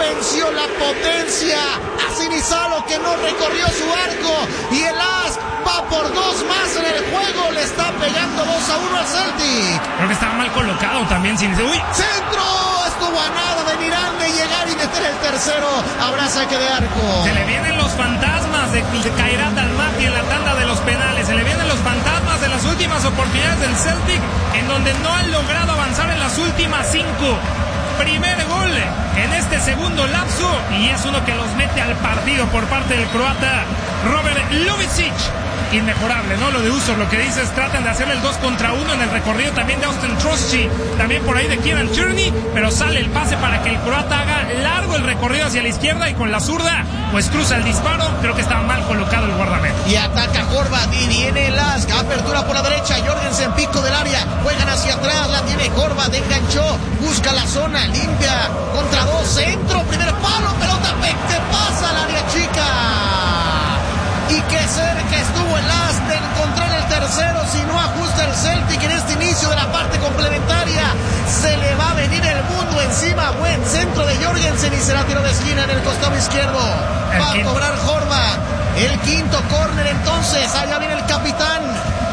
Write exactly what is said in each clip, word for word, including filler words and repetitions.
venció la potencia a Sinisalo, que no recorrió su arco, y el As va por dos más en el juego. Le está pegando dos a uno al Celtic. Creo que estaba mal colocado también Sinisalo. ¡Uy! ¡Centro! Estuvo a nada de Nirán de llegar y meter el tercero. Habrá saque de arco. Se le vienen los fantasmas de, de Khairat Almaty en la tanda de los penales. Se le vienen los fantasmas de las últimas oportunidades del Celtic, en donde no han logrado avanzar en las últimas cinco. Primer gol en este segundo lapso, y es uno que los mete al partido por parte del croata Robert Ljubicic. Inmejorable, ¿no? Lo de Usor, lo que dices, tratan de hacerle el dos contra uno en el recorrido también de Austin Troschi, también por ahí de Kieran Tierney, pero sale el pase para que el croata haga largo el recorrido hacia la izquierda, y con la zurda pues cruza el disparo. Creo que estaba mal colocado el guardameta. Y ataca Horvat, y viene el As, apertura por la derecha, Jorgensen, pico del área, juegan hacia atrás, la tiene Horvat, enganchó, busca la zona, limpia, contra dos, centro, primer palo, pelota que pasa al área chica. Y qué cerca estuvo el As de encontrar el tercero. Si no ajusta el Celtic en este inicio de la parte complementaria, se le va a venir el mundo encima. Buen centro de Jorgensen, y será tiro de esquina en el costado izquierdo. Va a cobrar Horvat. El quinto córner entonces. Allá viene el capitán.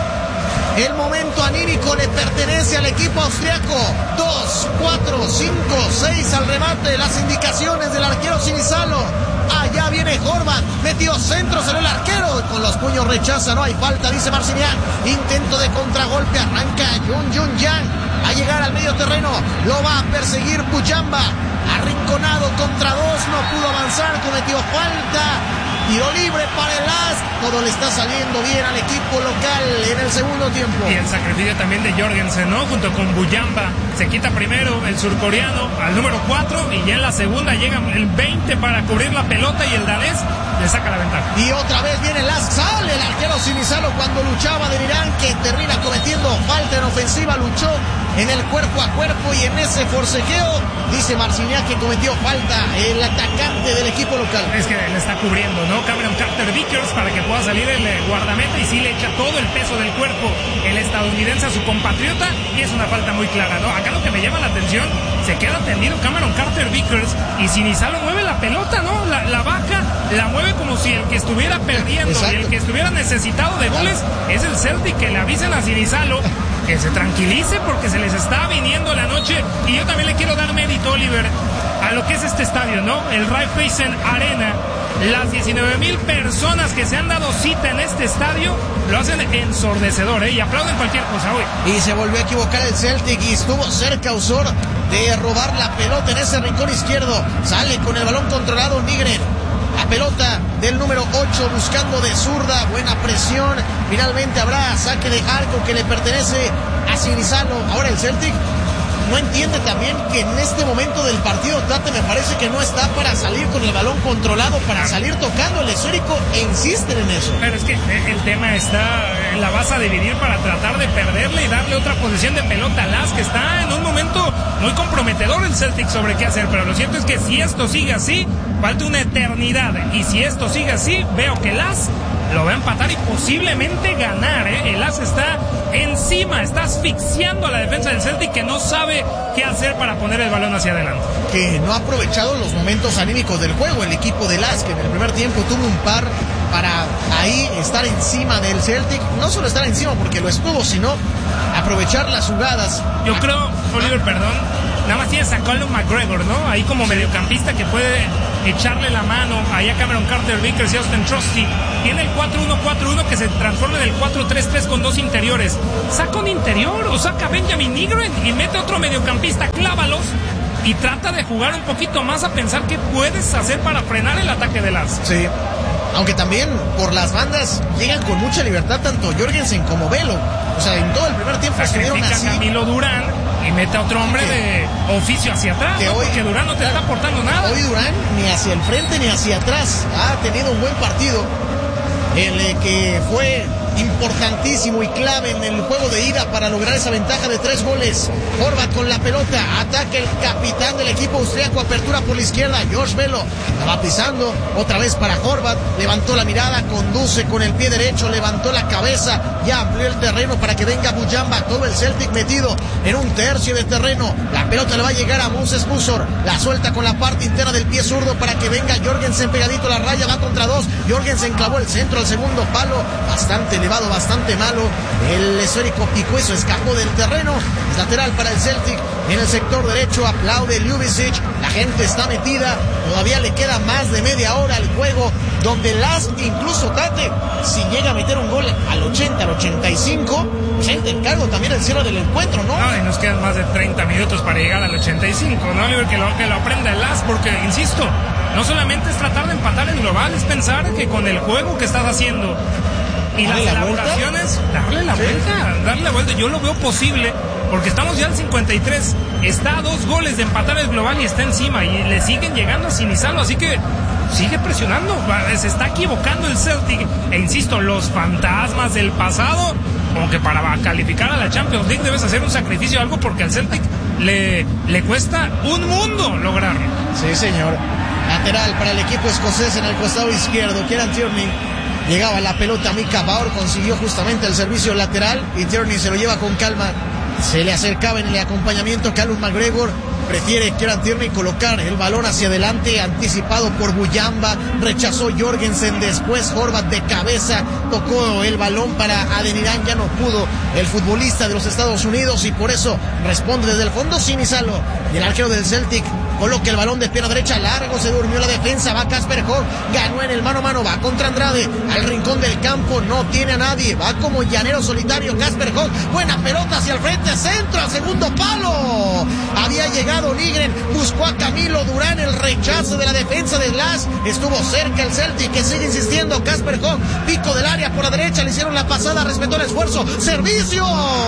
El momento anímico le pertenece al equipo austriaco. Dos, cuatro, cinco, seis al remate. Las indicaciones del arquero Sinisalo. Allá viene Horvat, metió centro, salió el arquero, con los puños rechaza, no hay falta, dice Marciniak. Intento de contragolpe, arranca Jun Jun Yang a llegar al medio terreno, lo va a perseguir Bujamba, arrinconado contra dos, no pudo avanzar, cometió falta. Tiro libre para el As. Todo le está saliendo bien al equipo local en el segundo tiempo. Y el sacrificio también de Jorgensen, ¿no? Junto con Bujamba. Se quita primero el surcoreano al número cuatro, y ya en la segunda llega el veinte para cubrir la pelota, y el danés le saca la ventaja. Y otra vez viene el As. Sale el arquero Sinisalo cuando luchaba de Irán, que termina cometiendo falta en ofensiva. Luchó en el cuerpo a cuerpo, y en ese forcejeo dice Marciniak que cometió falta el atacante del equipo local. Es que le está cubriendo, ¿no? Cameron Carter-Vickers, para que pueda salir el guardameta, y sí le echa todo el peso del cuerpo el estadounidense a su compatriota, y es una falta muy clara, ¿no? Acá lo que me llama la atención, se queda tendido Cameron Carter-Vickers, y Sinisalo mueve la pelota, ¿no? La, la baja, la mueve como si el que estuviera perdiendo, exacto, y el que estuviera necesitado de goles es el Celtic. Que le avisen a Sinisalo que se tranquilice, porque se les está viniendo la noche. Y yo también le quiero dar mérito, Oliver, a lo que es este estadio, ¿no? El Raiffeisen Arena. Las diecinueve mil personas que se han dado cita en este estadio lo hacen ensordecedor, ¿eh? Y aplauden cualquier cosa hoy. Y se volvió a equivocar el Celtic, y estuvo cerca Usor de robar la pelota en ese rincón izquierdo. Sale con el balón controlado Nygren. La pelota del número ocho buscando de zurda, buena presión. Finalmente habrá saque de arco que le pertenece a Sinisalo. Ahora el Celtic no entiende también que en este momento del partido Tate me parece que no está para salir con el balón controlado, para salir tocando el esférico, e insisten en eso. Pero es que el tema está, la vas a dividir para tratar de perderle y darle otra posición de pelota a Las, que está en un momento muy comprometedor el Celtic sobre qué hacer. Pero lo cierto es que si esto sigue así, falta una eternidad, y si esto sigue así, veo que Las lo va a empatar y posiblemente ganar, ¿eh? El As está encima, está asfixiando a la defensa del Celtic, que no sabe qué hacer para poner el balón hacia adelante. Que no ha aprovechado los momentos anímicos del juego el equipo del As, que en el primer tiempo tuvo un par para ahí estar encima del Celtic. No solo estar encima porque lo estuvo, sino aprovechar las jugadas. Yo creo, Oliver, perdón, nada más tienes a Colin McGregor, ¿no? Ahí como mediocampista, que puede echarle la mano ahí a Cameron Carter-Vickers y Austin Trusty. Tiene el cuatro uno cuatro uno que se transforma en el cuatro tres tres con dos interiores. Saca un interior o saca a Benjamin Nygren y mete otro mediocampista, clávalos, y trata de jugar un poquito más, a pensar qué puedes hacer para frenar el ataque de Las. Sí, aunque también por las bandas llegan con mucha libertad tanto Jorgensen como Velo. O sea, en todo el primer tiempo estuvieron así. Sacrifica a Camilo Durán y mete a otro hombre de oficio hacia atrás, que ¿no? hoy, Porque Durán no te está aportando nada. Hoy Durán ni hacia el frente ni hacia atrás ha tenido un buen partido. El eh, que fue importantísimo y clave en el juego de ida para lograr esa ventaja de tres goles. Horvat con la pelota, ataca el capitán del equipo austriaco, apertura por la izquierda, Josh Velo, la va pisando, otra vez para Horvat, levantó la mirada, conduce con el pie derecho, levantó la cabeza, ya amplió el terreno para que venga Mujamba, todo el Celtic metido en un tercio de terreno, la pelota le va a llegar a Moses Musor, la suelta con la parte interna del pie zurdo para que venga Jorgensen pegadito a la raya, va contra dos, Jorgensen clavó el centro al segundo palo, bastante elevado, bastante malo, el esférico picó, eso escapó del terreno, es lateral para el Celtic, en el sector derecho aplaude Ljubicic, la gente está metida, todavía le queda más de media hora al juego, donde Lask, incluso Tate, si llega a meter un gol al ochenta, al ochenta y cinco, pues él te encargo también el cierre del encuentro, ¿no? No, y nos quedan más de treinta minutos para llegar al ochenta y cinco, ¿no, Oliver? Que lo, que lo aprenda el Lask, porque, insisto, no solamente es tratar de empatar el global, es pensar que con el juego que estás haciendo y las elaboraciones, darle la vuelta, darle la vuelta, yo lo veo posible, porque estamos ya al cincuenta y tres, está a dos goles de empatar el global y está encima, y le siguen llegando sin Isalo, así que sigue presionando, se está equivocando el Celtic, e insisto, los fantasmas del pasado, como que para calificar a la Champions League debes hacer un sacrificio o algo, porque al Celtic le, le cuesta un mundo lograrlo. Sí, señor. Lateral para el equipo escocés en el costado izquierdo, Kieran Tierney. Llegaba la pelota, Mika Bauer consiguió justamente el servicio lateral y Tierney se lo lleva con calma. Se le acercaba en el acompañamiento Callum McGregor. Prefiere Kieran Tierney colocar el balón hacia adelante, anticipado por Mujamba, rechazó Jorgensen, después Horvat de cabeza, tocó el balón para Adeniran, ya no pudo el futbolista de los Estados Unidos y por eso responde desde el fondo sin Isalo. Y el arquero del Celtic coloca el balón de pierna derecha, largo, se durmió la defensa, va Kasper Hogg, ganó en el mano a mano, va contra Andrade, al rincón del campo, no tiene a nadie, va como llanero solitario Kasper Hogg, buena pelota hacia el frente, centro al segundo palo, había llegado Nygren, buscó a Camilo Durán, el rechazo de la defensa de Lask, estuvo cerca el Celtic, que sigue insistiendo, Kasper Hogg, pico del área por la derecha, le hicieron la pasada, respetó el esfuerzo, servicio,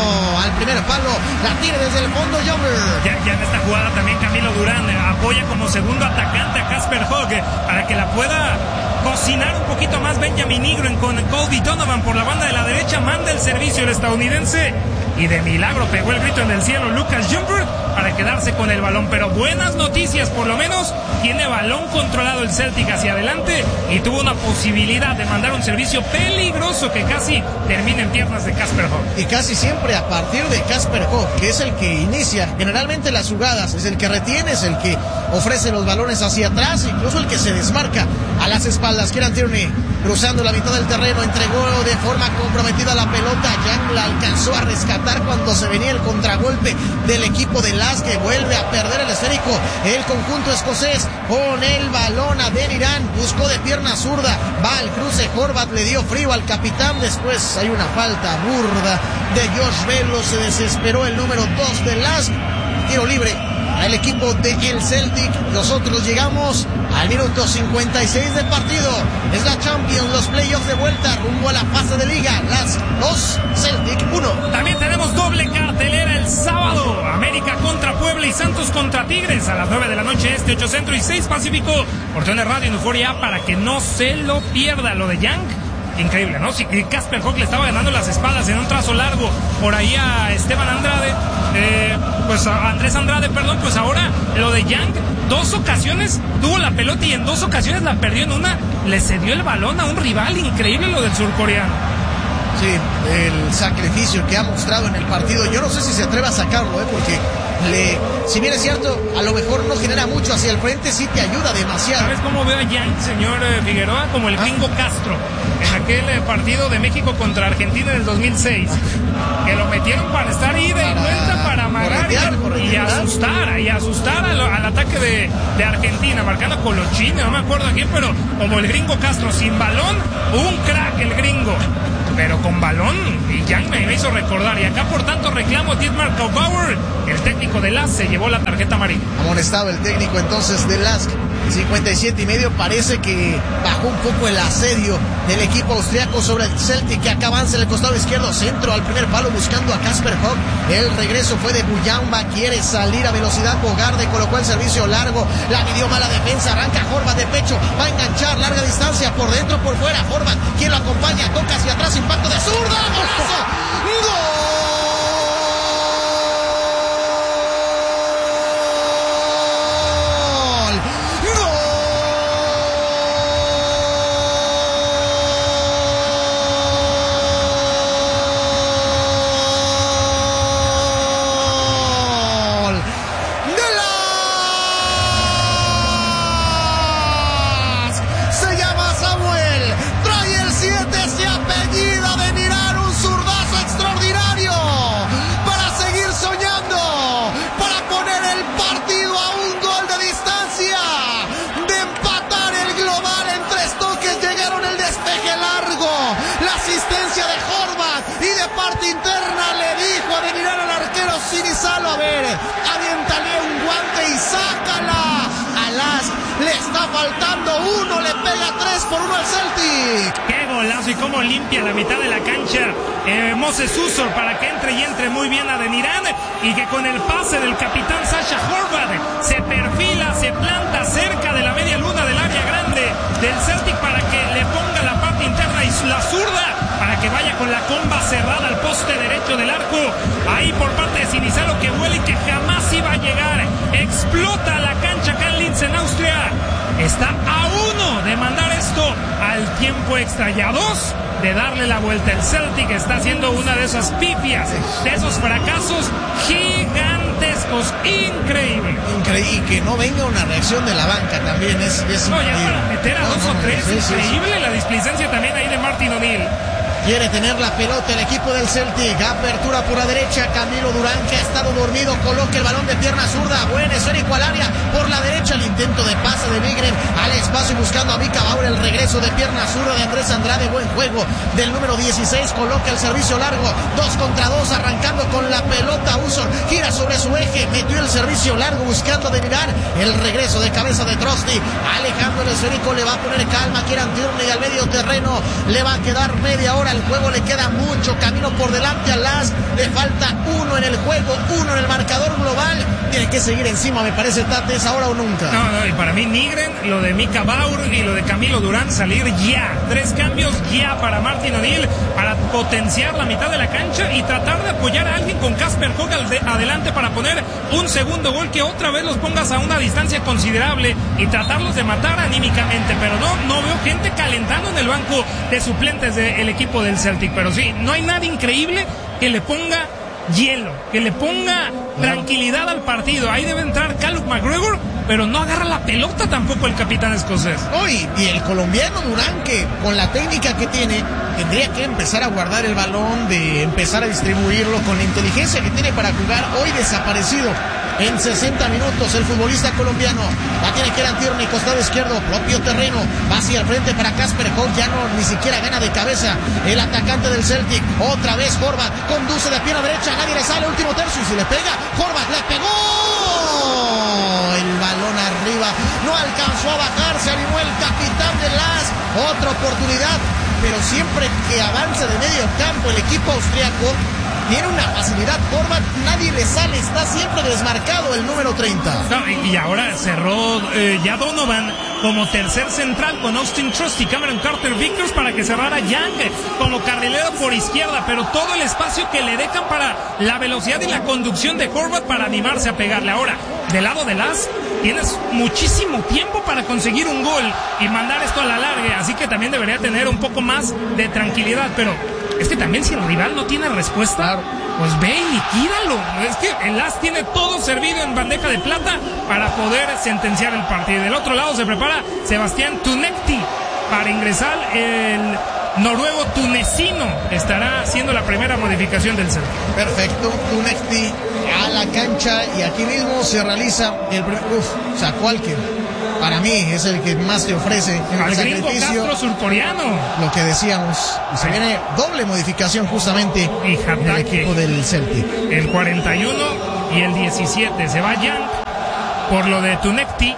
al primer palo, la tira desde el fondo Younger. Ya, ya en esta jugada también Camilo Durán eh, apoya como segundo atacante a Kasper Hogg eh, para que la pueda cocinar un poquito más Benjamin Nygren con Colby Donovan por la banda de la derecha, manda el servicio el estadounidense y de milagro pegó el grito en el cielo Lucas Ljungberg para quedarse con el balón, pero buenas noticias, por lo menos tiene balón controlado el Celtic hacia adelante y tuvo una posibilidad de mandar un servicio peligroso que casi termina en piernas de Kasper Hogg. Y casi siempre a partir de Kasper Hogg, que es el que inicia generalmente las jugadas, es el que retiene, es el que ofrece los balones hacia atrás, incluso el que se desmarca a las espaldas. Kieran Tierney cruzando la mitad del terreno, entregó de forma comprometida la pelota, Young la alcanzó a rescatar cuando se venía el contragolpe del equipo de Lask, que vuelve a perder el esférico, el conjunto escocés con el balón. Adeniran buscó de pierna zurda, va al cruce, Horvat le dio frío al capitán, después hay una falta burda de Josh Velo, se desesperó el número dos de Lask, tiro libre al equipo de el Celtic. Nosotros llegamos al minuto cincuenta y seis del partido. Es la Champions, los playoffs de vuelta rumbo a la fase de liga. Las dos, Celtic uno. También tenemos doble cartelera el sábado. América contra Puebla y Santos contra Tigres a las nueve de la noche este, ocho centro y seis pacífico. Por T N Radio en Euforia para que no se lo pierda. Lo de Young, increíble, ¿no? Si Kasper Hogg le estaba ganando las espaldas en un trazo largo por ahí a Esteban Andrade, eh, pues a Andrés Andrade, perdón, pues ahora lo de Young, dos ocasiones tuvo la pelota y en dos ocasiones la perdió, en una le cedió el balón a un rival, increíble lo del surcoreano. Sí, el sacrificio que ha mostrado en el partido, yo no sé si se atreve a sacarlo, ¿eh? Porque le, si bien es cierto, a lo mejor no genera mucho hacia el frente, sí te ayuda demasiado. ¿Sabes cómo veo a Young, señor eh, Figueroa? Como el Gringo ¿Ah? Castro, en aquel eh, partido de México contra Argentina del dos mil seis, que lo metieron para estar ida y vuelta, para amagar corretear, y, corretear. y asustar, y asustar al, al ataque de, de Argentina, marcando a Colochini, no me acuerdo a quién, pero como el Gringo Castro, sin balón, un crack el Gringo, pero con balón, y Young me, me hizo recordar. Y acá por tanto reclamo Dietmar Kaubauer, el técnico de Lask, se llevó la tarjeta amarilla. Amonestado el técnico entonces de Lask, cincuenta y siete y medio, parece que bajó un poco el asedio del equipo austriaco sobre el Celtic, que acá avanza en el costado izquierdo, centro al primer palo buscando a Kasper Hogg, el regreso fue de Mujamba, quiere salir a velocidad, Bogarde colocó el servicio largo, la midió mala defensa, arranca Horvat de pecho, va a enganchar larga distancia, por dentro, por fuera, Horvat, quien lo acompaña, toca hacia atrás, impacto de zurda, la asistencia de Horvath y de parte interna le dijo a Denirán al arquero Sinisalo, a ver, aviéntale un guante y sácala. Alas, le está faltando uno, le pega tres por uno al Celtic. ¡Qué golazo! Y cómo limpia la mitad de la cancha eh, Moses Usor para que entre y entre muy bien a Denirán, y que con el pase del capitán Sasha Horvath se perfila, se planta cerca de la media luna del área grande del Celtic para que le ponga la parte interna y la zurda para que vaya con la comba cerrada al poste derecho del arco. Ahí por parte de Sinisalo, que huele y que jamás iba a llegar. Explota la cancha acá en Linz, en Austria. Está a uno de mandar esto al tiempo extra y a dos de darle la vuelta. El Celtic está haciendo una de esas pifias, de esos fracasos gigantescos, increíble. Increíble, y que no venga una reacción de la banca también es, es no, ya para meter a no, dos no, o no, tres, sí, increíble sí, sí. La displicencia también ahí de Martin O'Neill. Quiere tener la pelota el equipo del Celtic. Apertura por la derecha. Camilo Durán, que ha estado dormido, coloca el balón de pierna zurda. Buen esférico al área. Por la derecha el intento de pase de Nygren al espacio buscando a Mika Bauer. El regreso de pierna zurda de Andrés Andrade. Buen juego del número dieciséis. Coloca el servicio largo. Dos contra dos. Arrancando con la pelota. Usor gira sobre su eje. Metió el servicio largo buscando a Denirán. El regreso de cabeza de Trosty. Alejandro el esférico. Le va a poner calma. Kieran Tierney al medio terreno. Le va a quedar media hora. El juego le queda mucho camino por delante a Las. Le falta uno en el juego, uno en el marcador global. Tiene que seguir encima, me parece, Tate, es ahora o nunca. No, no, y para mí Nygren, lo de Mika Bauer y lo de Camilo Durán, salir ya. Tres cambios ya para Martin O'Neill, para potenciar la mitad de la cancha y tratar de apoyar a alguien con Casper Hogg adelante para poner un segundo gol que otra vez los pongas a una distancia considerable y tratarlos de matar anímicamente. Pero no, no veo gente calentando en el banco de suplentes del equipo del Celtic. Pero sí, no hay nada increíble que le ponga hielo, que le ponga tranquilidad al partido. Ahí debe entrar Callum McGregor, pero no agarra la pelota tampoco el capitán escocés. Hoy, y el colombiano Durán, que con la técnica que tiene, tendría que empezar a guardar el balón, de empezar a distribuirlo con la inteligencia que tiene para jugar. Hoy desaparecido en sesenta minutos el futbolista colombiano. La tiene Kieran Tierney, costado izquierdo, propio terreno, va hacia el frente para Casper Hogg, ya no ni siquiera gana de cabeza el atacante del Celtic. Otra vez Horvath conduce de pierna derecha, nadie le sale, último tercio, y si le pega, Horvath le pegó el balón arriba, no alcanzó a bajarse, animó el capitán de Las. Otra oportunidad, pero siempre que avance de medio campo el equipo austriaco tiene una facilidad. Horvath, nadie le sale, está siempre desmarcado el número treinta. No, y ahora cerró eh, ya Donovan como tercer central con Austin Trusty, Cameron Carter Vickers para que cerrara Young como carrilero por izquierda, pero todo el espacio que le dejan para la velocidad y la conducción de Horvath para animarse a pegarle. Ahora, del lado de Las, tienes muchísimo tiempo para conseguir un gol y mandar esto a la larga, así que también debería tener un poco más de tranquilidad, pero es que también si el rival no tiene respuesta, claro, pues ve y liquídalo. Es que el Las tiene todo servido en bandeja de plata para poder sentenciar el partido. Del otro lado se prepara Sebastián Tunekti para ingresar. El noruego tunecino estará haciendo la primera modificación del centro. Perfecto, Tunekti a la cancha y aquí mismo se realiza el primer... Uf, sacó al que para mí es el que más te ofrece en al el gringo sacrificio. Castro surcoreano. Lo que decíamos, y se viene doble modificación justamente y en el equipo del Celtic. El cuarenta y uno y el diecisiete se va Young por lo de Tunekti.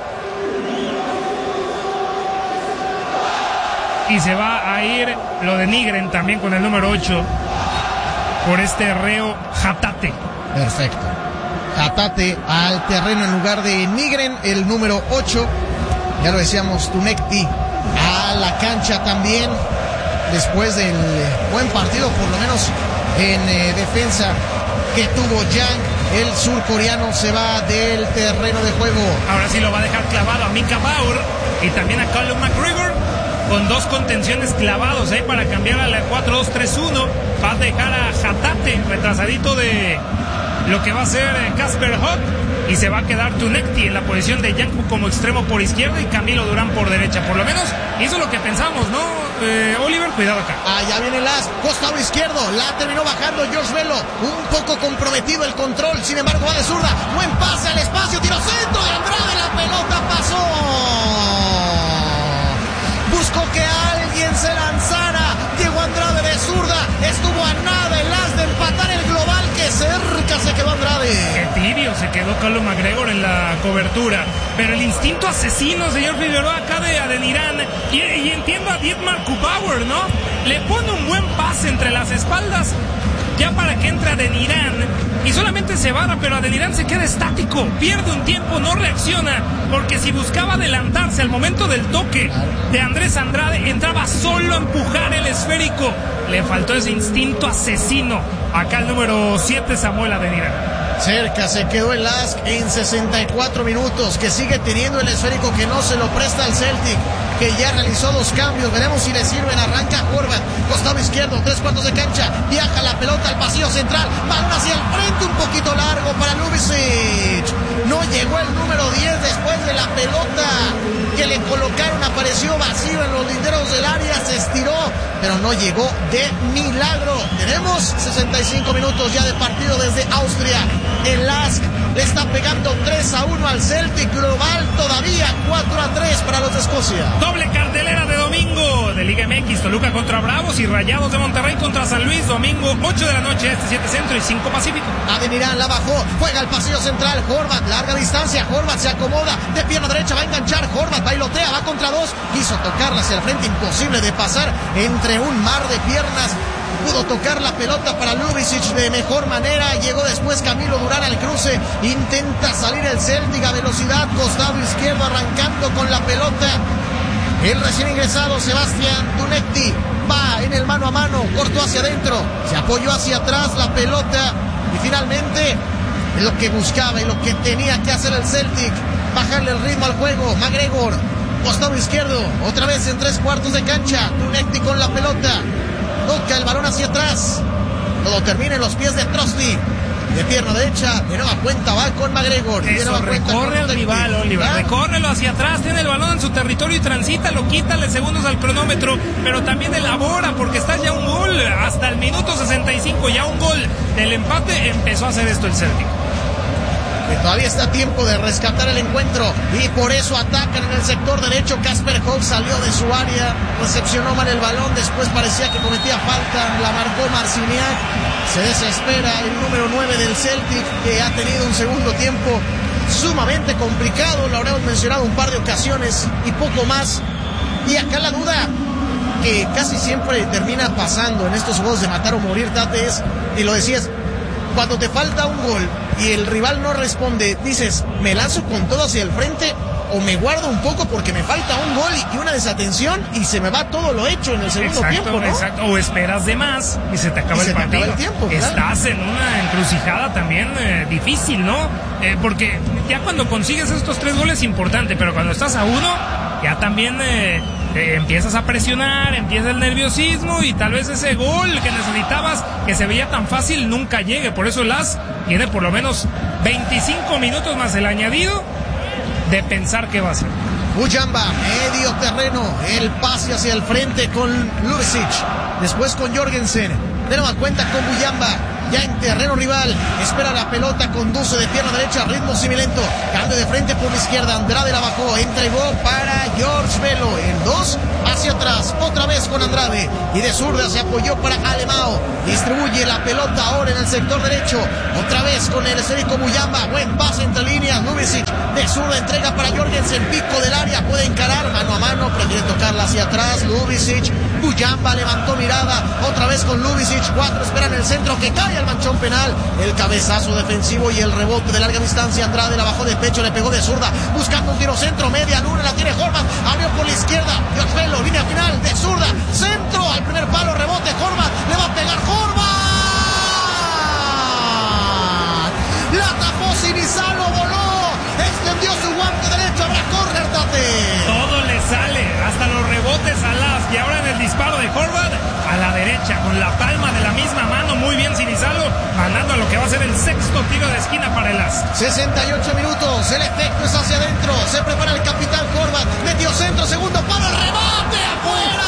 Y se va a ir lo de Nygren también con el número ocho por este reo Hatate. Perfecto. Hatate al terreno en lugar de Nygren, el número ocho. Ya lo decíamos, Tunekti a la cancha también. Después del buen partido, por lo menos en eh, defensa que tuvo Young, el surcoreano se va del terreno de juego. Ahora sí lo va a dejar clavado a Mika Bauer y también a Callum McGregor, con dos contenciones clavados ahí para cambiar a la cuatro dos tres uno. Va a dejar a Hatate retrasadito de lo que va a ser Casper Hogg y se va a quedar Tunekti en la posición de Young como extremo por izquierda y Camilo Durán por derecha. Por lo menos hizo lo que pensamos, ¿no? Eh, Oliver, cuidado acá. Allá viene Las, costado izquierdo, la terminó bajando George Velo, un poco comprometido el control, sin embargo va de zurda, buen pase al espacio, tiro centro de Andrade, la pelota pasó. Buscó que alguien se lanzara, Llegó Andrade de zurda, estuvo a nada el as de empatar el global, que cerca se quedó Andrade. Qué tibio se quedó Carlos McGregor en la cobertura. Pero el instinto asesino, señor Figueroa, acá de Adenirán, y, y entiendo a Dietmar Kubauer, ¿no? Le pone un buen pase entre las espaldas, ya para que entre Adenirán, y solamente se barra, pero Adenirán se queda estático, pierde un tiempo, no reacciona, porque si buscaba adelantarse al momento del toque de Andrés Andrade, entraba solo a empujar el esférico. Le faltó ese instinto asesino acá el número siete, Samuel Adenirán. Cerca se quedó el Lask en sesenta y cuatro minutos, que sigue teniendo el esférico, que no se lo presta al Celtic, que ya realizó dos cambios. Veremos si le sirven. Arranca Horvat, costado izquierdo, tres cuartos de cancha, viaja la pelota al pasillo central, balón hacia el frente, un poquito largo para Ljubicic. No llegó el número diez después de la pelota que le colocaron, apareció vacío en los linderos del área, se estiró, pero no llegó de milagro. Tenemos sesenta y cinco minutos ya de partido desde Austria. El Lask le está pegando tres a uno al Celtic. Global todavía cuatro a tres para los de Escocia. Doble cartelera de domingo de Liga M X, Toluca contra Bravos y Rayados de Monterrey contra San Luis, domingo ocho de la noche, este siete centro y cinco pacífico. Adenirán la bajó, juega al pasillo central, Horvat, larga distancia, Horvat se acomoda, de pierna derecha va a enganchar, Horvat bailotea, va contra dos, quiso tocarla hacia el frente, imposible de pasar entre un mar de piernas. Pudo tocar la pelota para Ljubicic de mejor manera. Llegó después Camilo Durán al cruce. Intenta salir el Celtic a velocidad. Costado izquierdo arrancando con la pelota. El recién ingresado Sebastián Dunekti va en el mano a mano. Cortó hacia adentro. Se apoyó hacia atrás la pelota. Y finalmente lo que buscaba y lo que tenía que hacer el Celtic. Bajarle el ritmo al juego. McGregor. Costado izquierdo. Otra vez en tres cuartos de cancha. Dunekti con la pelota. Toca el balón hacia atrás. Todo termina en los pies de Trosty. De pierna derecha, de nueva cuenta va con McGregor. Eso, de nueva recorre al rival, Oliver. ¿Ah? Recórrelo hacia atrás, tiene el balón en su territorio y transita, lo quítale segundos al cronómetro, pero también elabora porque está ya un gol. Hasta el minuto sesenta y cinco, ya un gol del empate. Empezó a hacer esto el Celtic. Que todavía está a tiempo de rescatar el encuentro y por eso atacan en el sector derecho. Kasper Hoff salió de su área, recepcionó mal el balón, después parecía que cometía falta, la marcó Marciniak. Se desespera el número nueve del Celtic, que ha tenido un segundo tiempo sumamente complicado, lo habremos mencionado un par de ocasiones y poco más. Y acá la duda que casi siempre termina pasando en estos juegos de matar o morir, Tate, es, y lo decías, cuando te falta un gol y el rival no responde, dices, ¿me lanzo con todo hacia el frente o me guardo un poco porque me falta un gol y una desatención y se me va todo lo hecho en el segundo exacto, tiempo, ¿no? Exacto, o esperas de más y se te acaba y el se partido. Te acaba el tiempo, claro. Estás en una encrucijada también eh, difícil, ¿no? Eh, porque ya cuando consigues estos tres goles es importante, pero cuando estás a uno, ya también... Eh, Eh, empiezas a presionar, empieza el nerviosismo y tal vez ese gol que necesitabas, que se veía tan fácil, nunca llegue. Por eso el Lask tiene por lo menos veinticinco minutos más el añadido de pensar qué va a hacer. Mujamba, medio terreno, el pase hacia el frente con Ljubicic, después con Jorgensen, de nueva cuenta con Mujamba, ya en terreno rival, espera la pelota, conduce de pierna derecha, ritmo similento, cambio de frente por la izquierda, Andrade la bajó, entregó para George Velo, en dos, hacia atrás, otra vez con Andrade, y de zurda se apoyó para Alemão, distribuye la pelota ahora en el sector derecho, otra vez con el esférico Mujamba, buen pase entre líneas, Ljubicic, de zurda entrega para Jorgensen, pico del área, puede encarar, mano a mano, prefiere tocarla hacia atrás, Ljubicic, Mujamba levantó mirada, otra vez con Ljubicic, cuatro esperan el centro que cae al manchón penal, el cabezazo defensivo y el rebote de larga distancia, Andrade la bajó de pecho, le pegó de zurda, buscando un tiro centro, media luna, la tiene Horvat, abrió por la izquierda, George Velo, línea final, de zurda, centro, al primer palo, rebote, Horvat, le va a pegar Horvat, la tapó Sinisalo, voló, extendió su guante derecho, habrá córner, Tate. Todo le sale, hasta los rebotes a Lask, y ahora en el disparo de Horvat, a la derecha, con la palma de la misma mano, muy bien Sinisalo, mandando a lo que va a ser el sexto tiro de esquina para el Lask. sesenta y ocho minutos, el efecto es hacia adentro, se prepara el capitán Horvat, metió centro, segundo palo, el remate, afuera.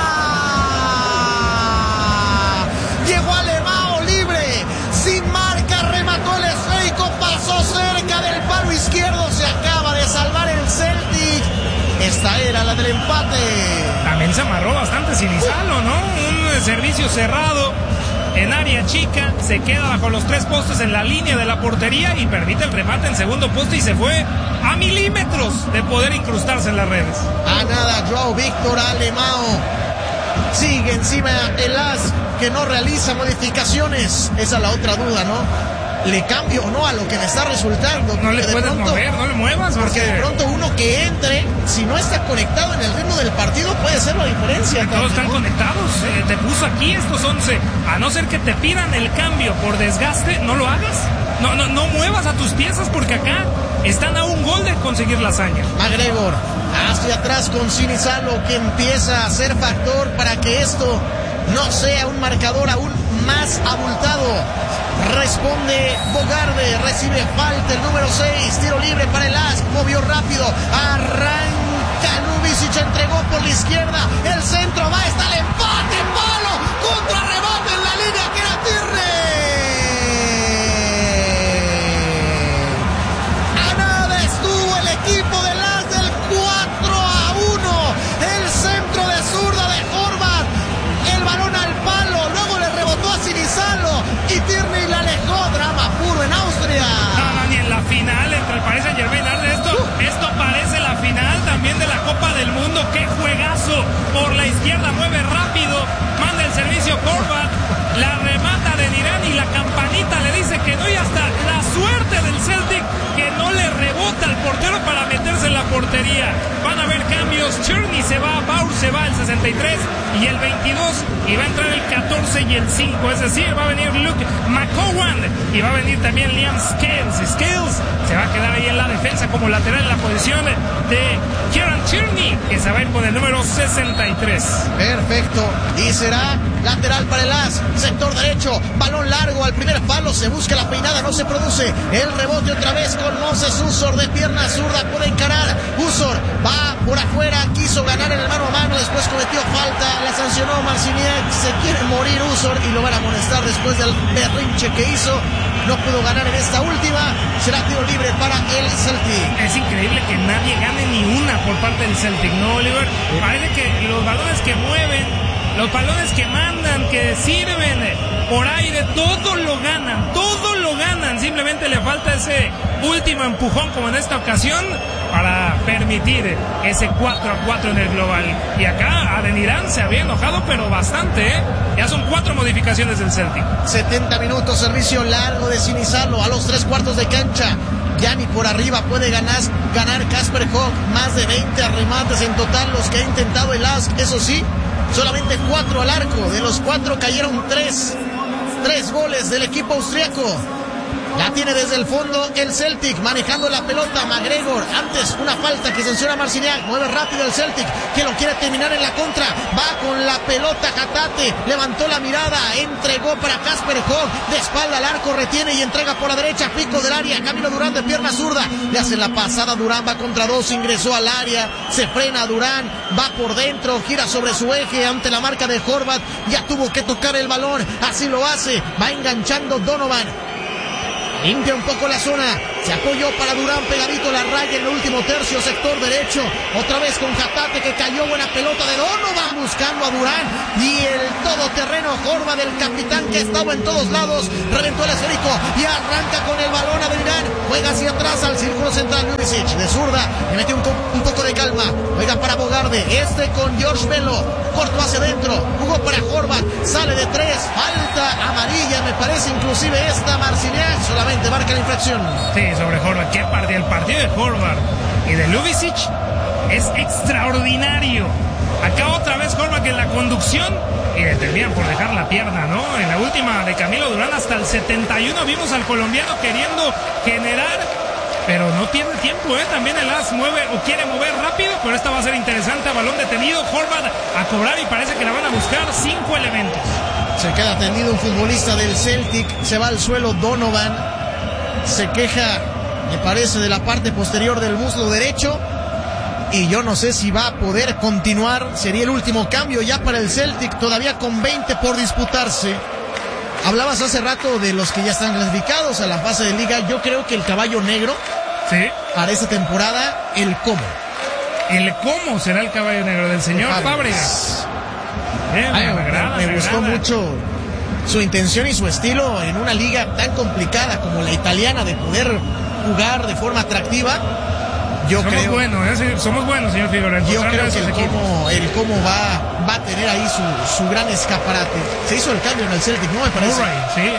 Llegó Alemão libre, sin marca, remató el esférico, pasó cerca del palo izquierdo, se acaba de salvar el Celtic. Esta era la del empate. También se amarró bastante Sinisalo, ¿no? Un pone el servicio cerrado en área chica, se queda bajo los tres postes en la línea de la portería y permite el remate en segundo poste y se fue a milímetros de poder incrustarse en las redes. A nada, Joao Víctor Alemão. Sigue encima el L A S, que no realiza modificaciones. Esa es la otra duda, ¿no? ¿Le cambio o no a lo que me está resultando? No le puedes pronto, mover, no le muevas. Porque de pronto uno que entre, si no está conectado en el ritmo del partido, puede ser la diferencia. Todos están conectados. Eh, te puso aquí estos once. A no ser que te pidan el cambio por desgaste, no lo hagas. No, no, no muevas a tus piezas porque acá están a un gol de conseguir la hazaña. McGregor hacia atrás con Sinisalo, que empieza a ser factor para que esto no sea un marcador aún más abultado. Responde Bogarde, recibe falta el número seis, tiro libre para el A S, movió rápido, arranca Lubicic, entregó por la izquierda, el centro va, está el empate, palo, contra rebote en la línea, que era Tirre. A nada estuvo el equipo del A S del cuatro a uno, el centro de zurda de Horvath, el balón al palo, luego le rebotó a Sinisalo y Tierney la alejó. Drama puro en Austria. No, no, ni en la final entre el Paris Saint Germain. Esto, uh. esto parece la final también de la Copa del Mundo. ¡Qué juegazo! Por la izquierda mueve rápido, manda el servicio Horvath, la remata de Nirán y la campanita le dice que no, y hasta la suerte del Celtic que no le rebota al portero para meterse en la portería. Van a haber cambios. Tierney se va, Baur se va el sesenta y tres y el veintidós, y va a entrar el catorce y el cinco, es decir, va a venir Luke McCowan y va a venir también Liam Scales. Scales se va a quedar ahí en la defensa como lateral en la posición de Kieran Tierney, que se va a ir con el número sesenta y tres. Perfecto, y será lateral para el A S, sector derecho, balón largo al primer palo, se busca la peinada, no se produce, el rebote otra vez con Moses Usor de pierna zurda, puede encarar, Usor va por afuera, quiso ganar en el mano a mano, después cometió falta, la sancionó Marciniak, se quiere morir Usor y lo van a amonestar después del berrinche que hizo. No pudo ganar en esta última, será tiro libre para el Celtic. Es increíble que nadie gane ni una por parte del Celtic, ¿no, Oliver? Sí. Parece que los balones que mueven, los balones que mandan, que sirven por aire, todo lo ganan, todo lo ganan. Simplemente le falta ese último empujón, como en esta ocasión, para permitir ese cuatro a cuatro en el global. Y acá Adeniran se había enojado, pero bastante, ¿eh? Ya son cuatro modificaciones del Celtic. setenta minutos, servicio largo de Sinisalo a los tres cuartos de cancha. Ya ni por arriba puede ganar, ganar Kasper Hogg. Más de veinte remates en total los que ha intentado el A S. Eso sí, solamente cuatro al arco. De los cuatro cayeron tres. Tres goles del equipo austriaco. La tiene desde el fondo el Celtic, manejando la pelota McGregor. Antes una falta que sanciona Marciniak. Mueve rápido el Celtic, que lo quiere terminar en la contra. Va con la pelota Hatate, levantó la mirada, entregó para Kasper Hogg, de espalda al arco, retiene y entrega por la derecha, pico del área, Camilo Durán de pierna zurda, le hace la pasada, Durán va contra dos, ingresó al área, se frena Durán, va por dentro, gira sobre su eje ante la marca de Horvath, ya tuvo que tocar el balón, así lo hace, va enganchando Donovan. Limpia un poco la zona, se apoyó para Durán, pegadito la raya en el último tercio, sector derecho, otra vez con Hatate que cayó, buena pelota de Donovan buscando a Durán, y el todoterreno Horvath del capitán que estaba en todos lados, reventó el esférico y arranca con el balón a Adeniran, juega hacia atrás al círculo central, Lubicic de zurda, le mete un, un poco de calma, juega para Bogarde, este con George Bello, corto hacia adentro, jugó para Horvath, sale de tres, falta amarilla, me parece inclusive esta Marciniak, solamente marca la infracción. Sí, sobre Horvath, qué partido, el partido de Horvath y de Lubicic es extraordinario. Acá otra vez Horvath en la conducción y le terminan por dejar la pierna, ¿no? En la última de Camilo Durán hasta el setenta y uno vimos al colombiano queriendo generar, pero no pierde tiempo, ¿eh? También el A S mueve o quiere mover rápido, pero esta va a ser interesante, a balón detenido, Horvath a cobrar y parece que la van a buscar cinco elementos. Se queda tendido un futbolista del Celtic, se va al suelo Donovan, se queja, me parece, de la parte posterior del muslo derecho, y yo no sé si va a poder continuar, sería el último cambio ya para el Celtic, todavía con veinte por disputarse. Hablabas hace rato de los que ya están clasificados a la fase de liga, yo creo que el caballo negro, sí, para esta temporada, el cómo. El cómo será el caballo negro del señor Fábregas. Bien, Ay, me, me, agrada, me me gustó agrada. mucho su intención y su estilo en una liga tan complicada como la italiana de poder jugar de forma atractiva. Yo somos creo, buenos, ¿eh? Sí, somos buenos, señor Figueroa. yo encontrando creo que esos el equipos. cómo, el cómo va, va a tener ahí su, su gran escaparate. Se hizo el cambio en el Celtic, ¿no? Me parece. Murray, sí.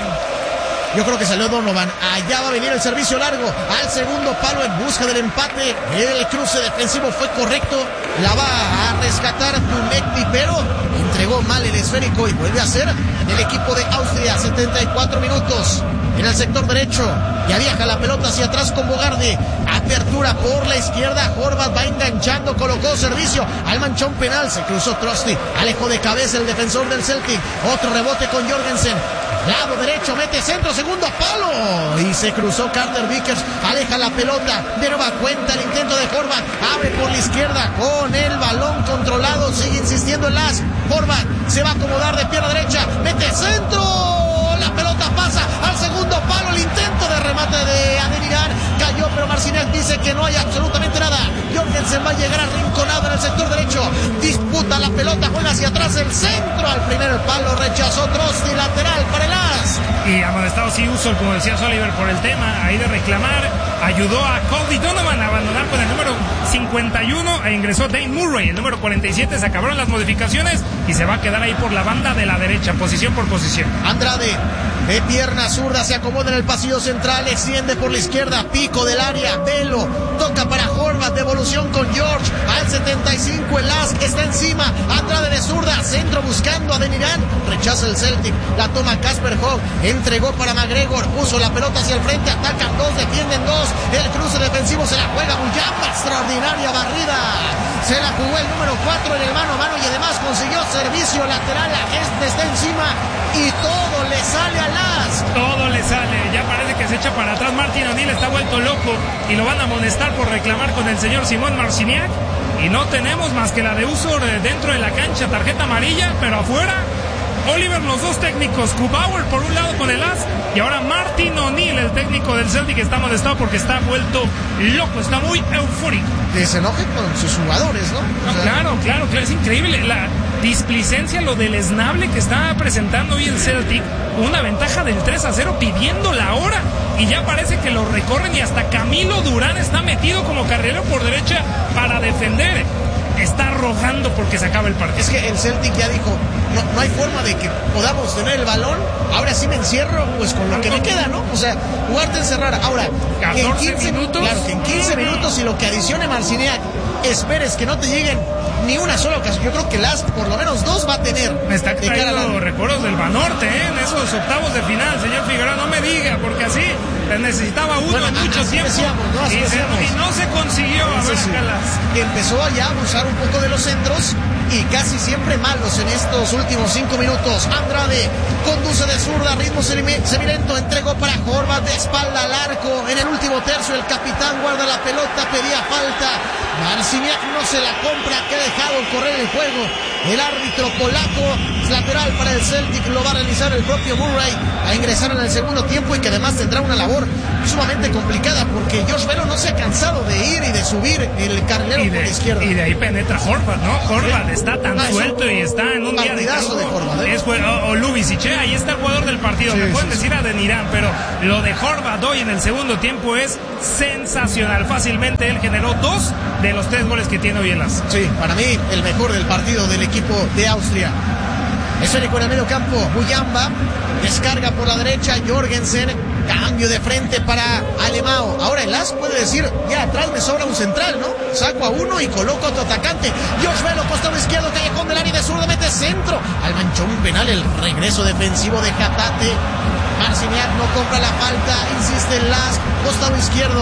Yo creo que salió Donovan. Allá va a venir el servicio largo al segundo palo en busca del empate. El cruce defensivo fue correcto. La va a rescatar Tumekti, pero entregó mal el esférico y vuelve a ser el equipo de Austria. setenta y cuatro minutos en el sector derecho. Ya viaja la pelota hacia atrás con Bogarde. Apertura por la izquierda. Horvath va enganchando, colocó servicio al manchón penal. Se cruzó Trusty. Alejó de cabeza el defensor del Celtic. Otro rebote con Jorgensen. Lado derecho, mete centro, segundo palo. Y se cruzó Carter Vickers. Aleja la pelota. De nueva cuenta el intento de Horvath. Abre por la izquierda con el balón controlado. Sigue insistiendo en las. Horvath se va a acomodar de pierna derecha. Mete centro. La pelota pasa al segundo palo. El intento de remate de Adeniran cayó, pero Marcinec dice que no hay absolutamente nada. Jorgensen va a llegar arrinconado en el sector derecho. Disputa la pelota, juega hacia atrás el centro. Al primer palo rechazó Trusty, lateral para el As. Y amonestado sí Uso, como decía Oliver, por el tema ahí de reclamar. Ayudó a Cody Donovan a abandonar con el número cincuenta y uno e ingresó Dane Murray, el número cuarenta y siete. Se acabaron las modificaciones y se va a quedar ahí por la banda de la derecha, posición por posición. Andrade de pierna zurda se acomoda en el pasillo central, extiende por la izquierda, pico del área, Velo toca para Horvath, devolución con George al setenta y cinco. El As está encima, Andrade de zurda, centro buscando a Adeniran, rechaza el Celtic, la toma Casper Hogg, entregó para McGregor, puso la pelota hacia el frente, atacan dos, defienden dos, el cruce defensivo se la juega Muyamba, extraordinaria barrida, se la jugó el número cuatro en el mano a mano y además consiguió servicio lateral. Este está encima y todo le sale al As. Todo le sale, ya parece que se echa para atrás. Martin O'Neill está vuelto loco y lo van a amonestar por reclamar con el señor Simón Marciniak. Y no tenemos más que la de Uso dentro de la cancha, tarjeta amarilla, pero afuera Oliver, los dos técnicos, Kubauer por un lado con el As y ahora Martin O'Neill, el técnico del Celtic, está molestado porque está vuelto loco, está muy eufórico. Que se enoje con sus jugadores, ¿no? No, O sea, claro, claro, claro, es increíble la displicencia, lo deleznable que está presentando hoy el Celtic, una ventaja del tres a cero pidiendo la hora y ya parece que lo recorren y hasta Camilo Durán está metido como carrilero por derecha para defender. Está arrojando porque se acaba el partido. Es que el Celtic ya dijo, no, no hay forma de que podamos tener el balón, ahora sí me encierro pues con lo que me queda, ¿no? O sea, jugarte encerrar. Ahora, que en quince minutos, claro, que en quince minutos y lo que adicione Marciniak, esperes que no te lleguen ni una sola ocasión. Yo creo que las por lo menos dos va a tener. Me está de cara a trayendo la- recuerdos del Banorte, ¿eh? En esos octavos de final, señor Figueroa, no me diga, porque así necesitaba uno Bueno, en mucho así tiempo decíamos, ¿no? Así y, se- decíamos. y no se consiguió. A ver, Sí, sí. acá las... Que empezó ya a abusar un poco de los centros y casi siempre malos en estos últimos cinco minutos. Andrade conduce de zurda, ritmo semi- semilento, entregó para Horvath de espalda al arco. En el último tercio el capitán guarda la pelota, pedía falta. Marciniak no se la compra, que ha dejado correr el juego. El árbitro polaco, lateral para el Celtic, lo va a realizar el propio Murray, a ingresar en el segundo tiempo y que además tendrá una labor sumamente complicada porque Josh Velo no se ha cansado de ir y de subir el carrilero Y por la de, izquierda. y de ahí penetra Horvath, ¿no? Horvath está tan Ah, es suelto un y está en un día de partidazo de campo. Horvath, ¿eh? Es jue- o, o Lubicic, ¿eh? Ahí está el jugador del partido. Sí, Me sí, pueden sí. decir a Adeniran, pero lo de Horvath hoy en el segundo tiempo es sensacional. Fácilmente él generó dos de los tres goles que tiene hoy el As. Sí, para mí el mejor del partido del equipo de Austria. Esférico en el medio campo, Muyamba, descarga por la derecha, Jorgensen, cambio de frente para Alemão. Ahora el As puede decir, ya atrás me sobra un central, ¿no? Saco a uno y coloco a otro atacante. Josh Velo, costado izquierdo, callejón del área de zurda, mete centro. Al manchón penal, el regreso defensivo de Hatate. Marciniak no compra la falta, insiste el Las, costado izquierdo.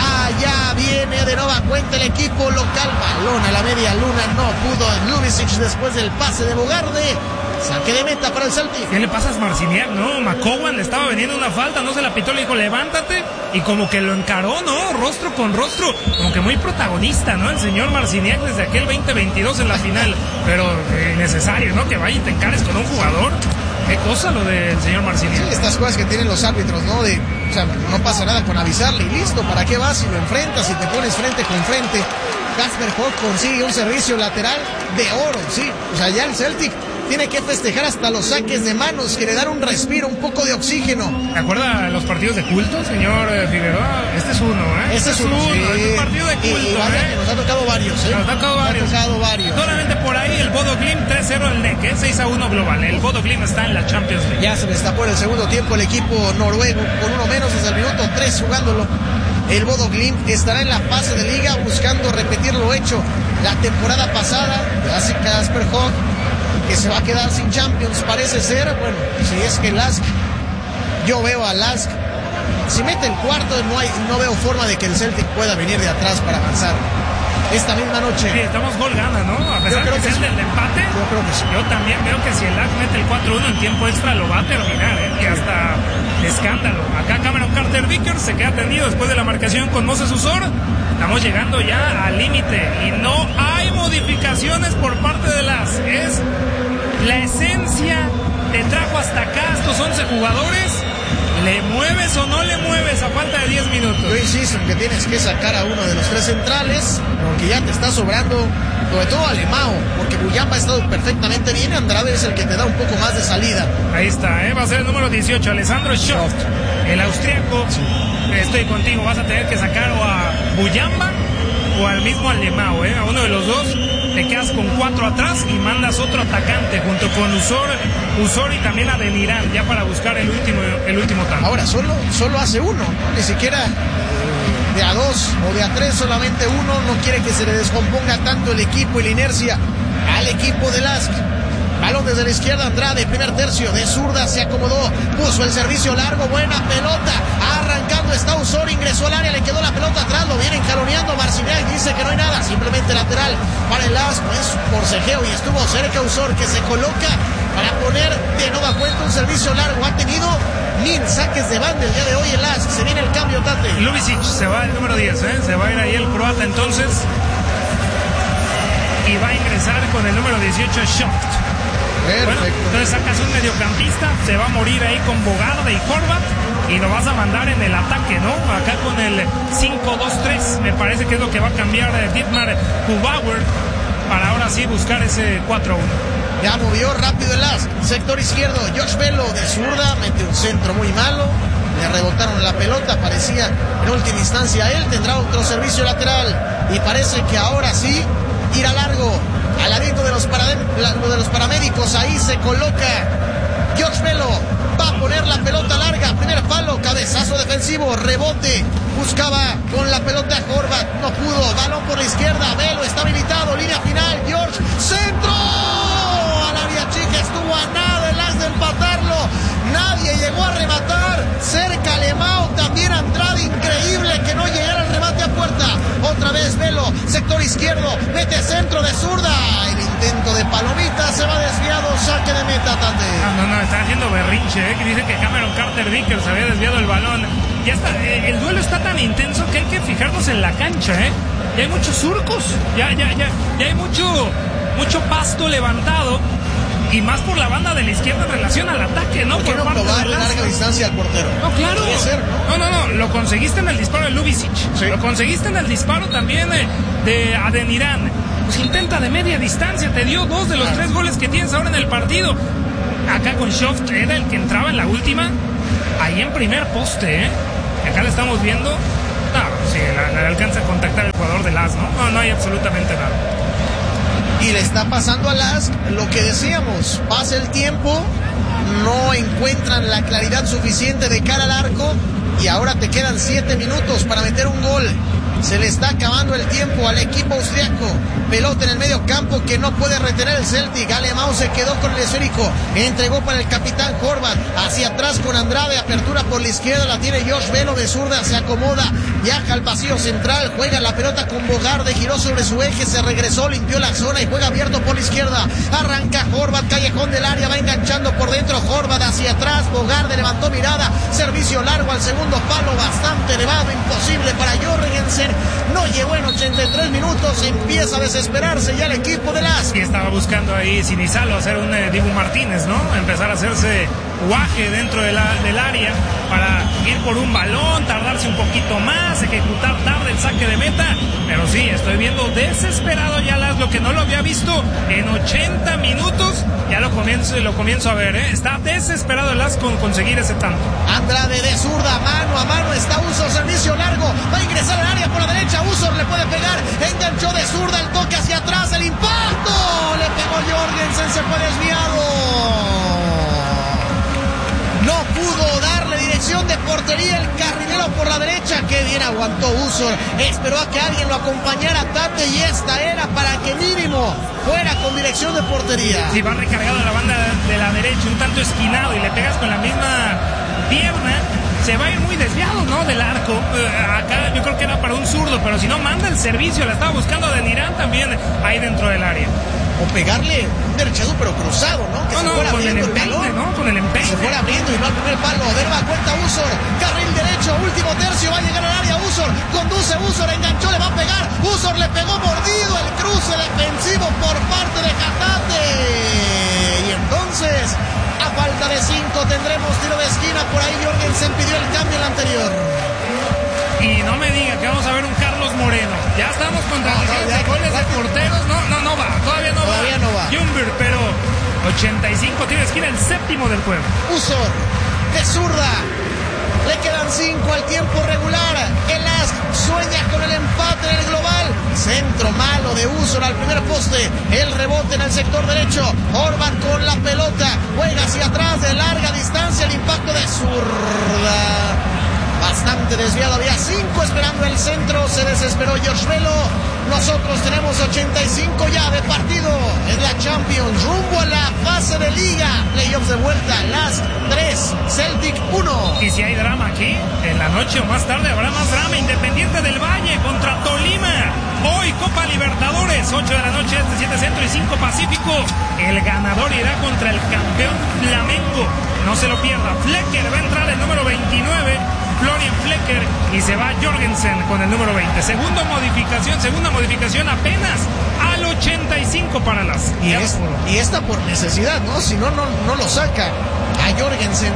Allá viene de nueva cuenta el equipo local. Balón a la media luna, no pudo Lubicic después del pase de Bogarde. Saque de meta para el Celtic. ¿Qué le pasa a Marciniak? No, McCowan le estaba vendiendo una falta, no se la pitó, le dijo levántate y como que lo encaró, ¿no? Rostro con rostro, como que muy protagonista, ¿no? El señor Marciniak desde aquel veinte veintidós en la final, pero eh, necesario, ¿no? Que vaya y te encares con un jugador. Qué cosa lo del señor Marciniak. Sí, estas cosas que tienen los árbitros, ¿no? De, o sea, no pasa nada con avisarle y listo, ¿para qué vas si lo enfrentas, si te pones frente con frente? Casper Hogg consigue un servicio lateral de oro, sí. O sea, ya el Celtic tiene que festejar hasta los saques de manos, que le dan un respiro, un poco de oxígeno. ¿Se acuerda de los partidos de culto, señor Figueroa? Este es uno, ¿eh? Este es uno, sí. sí. Es un partido de culto, y, y vaya, ¿eh? Nos ha tocado varios, ¿eh? Nos ha tocado varios. Nos ha tocado varios. Solamente por ahí el Bodo Glimt tres cero el N E C, ¿eh? seis a uno global. El Bodo Glimt está en la Champions League. Ya se destapó en el segundo tiempo el equipo noruego, con uno menos desde el minuto tres jugándolo. El Bodo Glimt estará en la fase de liga buscando repetir lo hecho la temporada pasada. Hace Kasper Høeg, que se va a quedar sin Champions, parece ser. Bueno, si es que Lask, yo veo a Lask, si mete el cuarto, no, hay, no veo forma de que el Celtic pueda venir de atrás para avanzar esta misma noche. Sí, estamos gol gana, ¿no? A pesar Yo creo de que ser sí. del empate, Yo creo que sí. yo también veo que si el Lask mete el cuatro uno en tiempo extra lo va a terminar, ¿eh? Y hasta escándalo. Acá Cameron Carter Vickers se queda tendido después de la marcación con Moses Usor. Estamos llegando ya al límite y no hay modificaciones por parte de Lask. Es la esencia, te trajo hasta acá estos once jugadores. ¿Le mueves o no le mueves a falta de diez minutos? Yo insisto en que tienes que sacar a uno de los tres centrales, porque ya te está sobrando, sobre todo a Lemao, porque Buyamba ha estado perfectamente bien. Andrade es el que te da un poco más de salida. Ahí está, ¿eh? Va a ser el número dieciocho, Alessandro Schoft, el austriaco. Sí. Estoy contigo, vas a tener que sacar o a Buyamba o al mismo Lemao, ¿eh? A uno de los dos te quedas con cuatro atrás y mandas otro atacante junto con Usor, Usor y también a Denirán, ya para buscar el último, el último tanto. Ahora, solo, solo hace uno, ¿no? Ni siquiera de a dos o de a tres, solamente uno. No quiere que se le descomponga tanto el equipo y la inercia al equipo de Lask. Balón desde la izquierda, Andrade, primer tercio, de zurda se acomodó, puso el servicio largo, buena pelota, arrancando está Usor, ingresó al área, le quedó la pelota atrás, lo vienen jaloneando, Marciniak dice que no hay nada, simplemente lateral para el Lask, pues forcejeo y estuvo cerca Usor, que se coloca para poner de nueva cuenta un servicio largo. Ha tenido mil saques de banda el día de hoy el Lask. Se viene el cambio, Tate. Lubicic se va el número diez, ¿eh? Se va a ir ahí el croata entonces y va a ingresar con el número dieciocho Schoft. Perfecto. Bueno, entonces sacas un mediocampista, se va a morir ahí con Bogarde y Horvat y lo vas a mandar en el ataque, ¿no? Acá con el cinco dos tres, me parece que es lo que va a cambiar Dietmar Hubauer para ahora sí buscar ese cuatro uno. Ya movió rápido el Lask, sector izquierdo, Josh Velo de zurda, mete un centro muy malo, le rebotaron la pelota, parecía en última instancia él, tendrá otro servicio lateral y parece que ahora sí irá largo. Al ladito de los, de los paramédicos, ahí se coloca Josh Velo, va a poner la pelota larga, primer palo, cabezazo defensivo, rebote, buscaba con la pelota Horvat, no pudo, balón por la izquierda, Velo está habilitado, línea final, George, centro, al área chica, estuvo a nada el Lask de empatarlo, nadie llegó a rematar, cerca Lemao, también Andrade, increíble que no llegara el remate a puerta, otra vez Velo, sector izquierdo, mete centro de zurda, el intento de palomita se va desviado, saque de meta, Tate. No, no, no, está haciendo berrinche, ¿eh? Que dice que Cameron Carter Vickers había desviado el balón. Ya está, eh, el duelo está tan intenso que hay que fijarnos en la cancha, ¿eh? Ya hay muchos surcos, ya, ya, ya, ya hay mucho, mucho pasto levantado. Y más por la banda de la izquierda en relación al ataque, ¿no? ¿Por qué por no parte probar de de larga distancia al portero? No, claro. Ser, ¿no? no, no, no, lo conseguiste en el disparo de Lubicic. Sí. Lo conseguiste en el disparo también de, de Adeniran. Pues intenta de media distancia, te dio dos de los claro. tres goles que tienes ahora en el partido. Acá con Schoft era el que entraba en la última, ahí en primer poste, ¿eh? Acá le estamos viendo. No, sí, le alcanza a contactar el jugador de Lask, ¿no? No, no hay absolutamente nada. Y le está pasando a Lask lo que decíamos, pasa el tiempo, no encuentran la claridad suficiente de cara al arco y ahora te quedan siete minutos para meter un gol. Se le está acabando el tiempo al equipo austriaco. Pelota en el medio campo que no puede retener el Celtic. Alemão se quedó con el esférico. Entregó para el capitán Horvat. Hacia atrás con Andrade. Apertura por la izquierda. La tiene Josh Velo de zurda. Se acomoda. Viaja al pasillo central. Juega la pelota con Bogarde. Giró sobre su eje. Se regresó. Limpió la zona y juega abierto por la izquierda. Arranca Horvat. Callejón del área. Va enganchando por dentro. Horvat hacia atrás. Bogarde levantó mirada. Servicio largo al segundo palo. Bastante elevado. Imposible para Jorgensen. No llegó en ochenta y tres minutos, empieza a desesperarse ya el equipo de Lask. Y estaba buscando ahí Sinisalo hacer un eh, Dibu Martínez, ¿no? Empezar a hacerse guaje dentro de la, del área. para ir por un balón, tardarse un poquito más, ejecutar tarde el saque de meta. Pero sí, estoy viendo desesperado ya Laszlo, que no lo había visto en ochenta minutos. Ya lo comienzo, lo comienzo a ver, ¿eh? Está desesperado el Laszlo con conseguir ese tanto. Andrade de zurda, mano a mano, está Usor, servicio largo, va a ingresar al área por la derecha, Usor le puede pegar, enganchó de zurda, el toque hacia atrás, el impacto, le pegó Jorgensen, se fue desviado. No pudo darle dirección de portería el carrilero por la derecha. Qué bien aguantó Usor. Esperó a que alguien lo acompañara, Tate, y esta era para que mínimo fuera con dirección de portería. Si va recargado a la banda de la derecha, un tanto esquinado, y le pegas con la misma pierna, se va a ir muy desviado, ¿no? Del arco. Uh, acá yo creo que era para un zurdo, pero si no, manda el servicio. La estaba buscando a Delirán también ahí dentro del área. O pegarle un derechado pero cruzado, ¿no? Que no, se no, fuera con el abriendo el empeine, balón. ¿no? Con el empeine. Se fuera abriendo y no al primer palo. A ver, va cuenta Usor. Carril derecho, último tercio, va a llegar al área Usor. Conduce Usor, enganchó, le va a pegar. Usor le pegó mordido el cruce defensivo por parte de Hatate. Y entonces, a falta de cinco, tendremos tiro de esquina. Por ahí Jorgensen pidió el cambio en la anterior. Y no me diga que vamos a ver un Carlos Moreno. Ya estamos contra no, no, de goles de porteros. No, no, no va. Todavía no todavía va. no va. Jumber, pero ochenta y cinco tiro de esquina, el séptimo del juego. Usor, de zurda. Le quedan cinco al tiempo regular. El As sueña con el empate en el global. Centro malo de Usor al primer poste. El rebote en el sector derecho. Orban con la pelota. Juega hacia atrás de larga distancia. El impacto de zurda. Bastante desviado, había cinco esperando el centro, se desesperó George Velo. Nosotros tenemos ochenta y cinco ya de partido en la Champions, rumbo a la fase de liga, playoffs de vuelta, las tres, Celtic uno. Y si hay drama aquí, en la noche o más tarde habrá más drama. Independiente del Valle contra Tolima, hoy Copa Libertadores, ocho de la noche, este siete Centro y cinco Pacífico. El ganador irá contra el campeón Flamengo, no se lo pierda. Flecker va a entrar el número veintinueve, Florian Flecker, y se va Jorgensen con el número veinte. Segunda modificación, segunda modificación apenas al ochenta y cinco para las. Y, es, y esta por necesidad, ¿no? Si no, no, no lo saca a Jorgensen.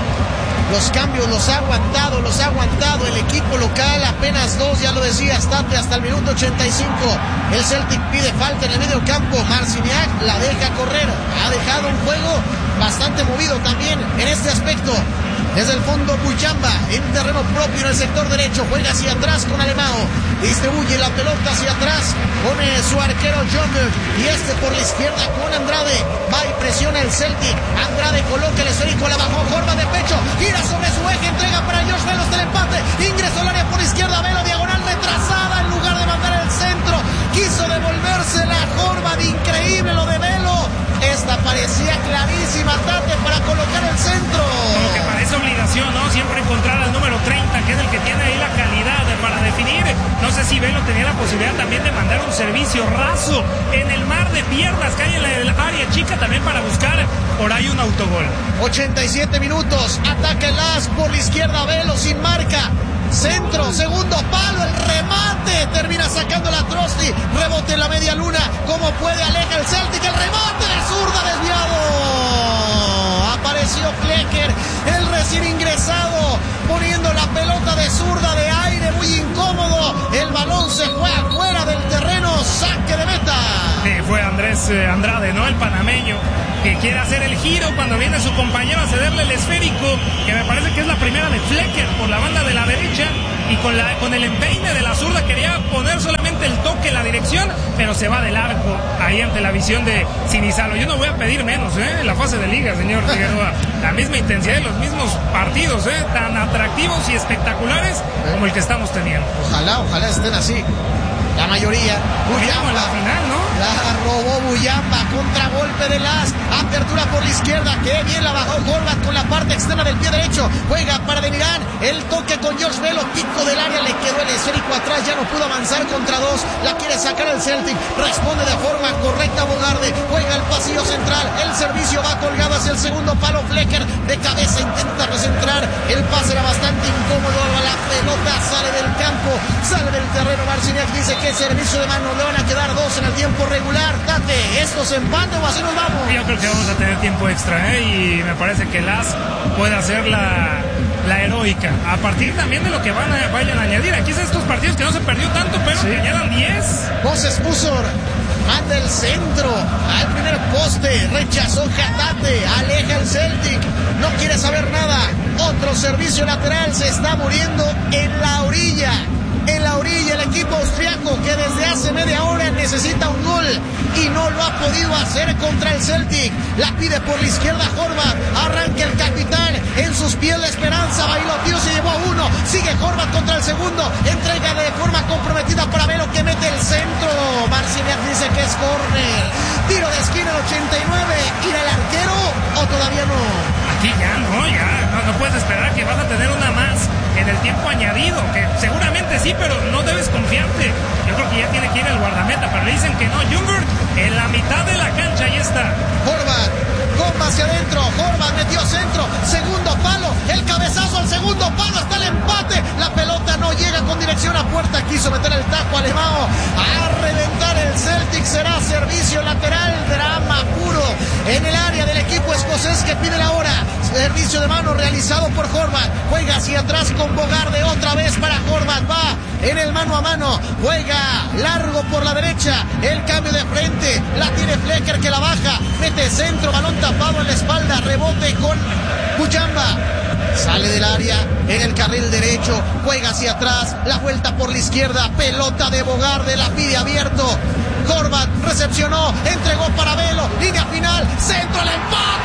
Los cambios los ha aguantado, los ha aguantado el equipo local, apenas dos, ya lo decía, Tate hasta el minuto ochenta y cinco. El Celtic pide falta en el medio campo, Marciniak la deja correr, ha dejado un juego bastante movido también en este aspecto. Desde el fondo Buyamba, en terreno propio en el sector derecho, juega hacia atrás con Alemão, distribuye la pelota hacia atrás, pone su arquero Jumber, y este por la izquierda con Andrade, va y presiona el Celtic. Andrade coloca el esférico, la bajó, Jorba de pecho, gira sobre su eje, entrega para Josh Velo del empate, ingresó al área por izquierda, Velo, diagonal retrasada, en lugar de mandar el centro, quiso devolverse la Jorba, de increíble lo de Velo. Esta parecía clarísima, Tate, para colocar el centro. Como que parece obligación, ¿no? Siempre encontrar al número treinta, que es el que tiene ahí la calidad para definir. No sé si Velo tenía la posibilidad también de mandar un servicio raso en el mar de piernas que hay en el área chica también para buscar por ahí un autogol. ochenta y siete minutos, ataca el As por la izquierda, Velo sin marca. Centro, segundo palo, el remate, termina sacando la Trosti, rebote en la media luna, como puede, aleja el Celtic, el remate de zurda desviado. Apareció Flecker, el recién ingresado, poniendo la pelota de zurda de aire, muy incómodo, el balón se fue afuera del terreno, saque de meta. Sí, fue Andrés eh, Andrade, ¿no? El panameño, que quiere hacer el giro cuando viene su compañero a cederle el esférico, que me parece que es la primera de Flecker por la banda de la derecha, y con, la, con el empeine de la zurda quería poner solamente el toque en la dirección, pero se va del arco ahí ante la visión de Sinizalo. Yo no voy a pedir menos, ¿eh? En la fase de liga, señor Figueroa. La misma intensidad de los mismos partidos, ¿eh? Tan atractivos y espectaculares como el que estamos teniendo. Ojalá, ojalá estén así. La mayoría. Buyamba, la final, ¿no? La robó Buyamba, contragolpe de Las, apertura por la izquierda, qué bien la bajó Horvat con la parte externa del pie derecho, juega para Delirán, el toque con George Velo, pico del área, le quedó el esférico atrás, ya no pudo avanzar contra dos, la quiere sacar el Celtic, responde de forma correcta Bogarde, juega el pasillo central, el servicio va colgado hacia el segundo palo, Flecker de cabeza intenta recentrar, el pase era bastante incómodo, la pelota sale del campo, sale sale del terreno. Marciniak dice que servicio de mano, le van a quedar dos en el tiempo regular. Tate, ¿esto se empate o así nos vamos? Yo creo que vamos a tener tiempo extra, ¿eh? Y me parece que Las puede hacer la, la heroica, a partir también de lo que van a, vayan a añadir. Aquí son estos partidos que no se perdió tanto, pero sí, que añadan diez. Moses Usor manda el centro al primer poste, rechazó Hatate, aleja el Celtic, no quiere saber nada. Otro servicio lateral, se está muriendo en la orilla. En la orilla el equipo austriaco, que desde hace media hora necesita un gol y no lo ha podido hacer contra el Celtic. La pide por la izquierda Horvath, arranca el capitán, en sus pies la esperanza, bailoteó, se llevó a uno, sigue Horvath contra el segundo, entrega de forma comprometida para Velo, que mete el centro. Marciniak dice que es córner, tiro de esquina el ochenta y nueve, ¿irá el arquero o todavía no? Aquí ya no, ya no, no puedes esperar que vas a tener una más en el tiempo añadido, que seguramente sí, pero no debes confiarte. Yo creo que ya tiene que ir el guardameta, pero le dicen que no. Ljungberg en la mitad de la cancha, ahí está. Horvath, comba hacia adentro, Horvath metió centro, segundo palo, el cabezazo al segundo palo, está el empate, la pelota no llega con dirección a puerta, quiso meter el taco Alemão, a reventar el Celtic, será servicio lateral, drama puro en el área del equipo escocés que pide la hora. Servicio de mano realizado por Horvath, juega hacia atrás con Bogarde, otra vez para Horvath, va en el mano a mano, juega largo por la derecha, el cambio de frente, la tiene Flecker que la baja, mete centro, balón tapado en la espalda, rebote con Mujamba, sale del área en el carril derecho, juega hacia atrás, la vuelta por la izquierda, pelota de Bogarde, la pide abierto, Horvath recepcionó, entregó para Velo, línea final, centro al empate.